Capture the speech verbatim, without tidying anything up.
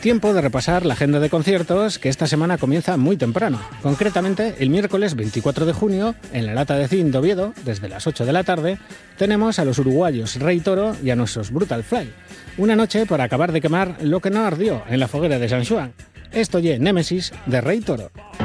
Tiempo de repasar la agenda de conciertos que esta semana comienza muy temprano. Concretamente, el miércoles veinticuatro de junio, en la Lata de Cine de Oviedo, desde las ocho de la tarde, tenemos a los uruguayos Rey Toro y a nuestros Brutal Fly. Una noche para acabar de quemar lo que no ardió en la foguera de San Juan. Esto ye Némesis de Rey Toro.